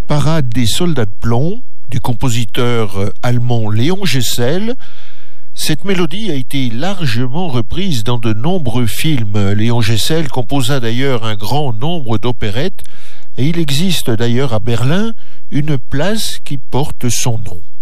Parade des soldats de plomb du compositeur allemand Léon Gessel. Cette mélodie a été largement reprise dans de nombreux films. Léon Gessel composa d'ailleurs un grand nombre d'opérettes et il existe d'ailleurs à Berlin une place qui porte son nom.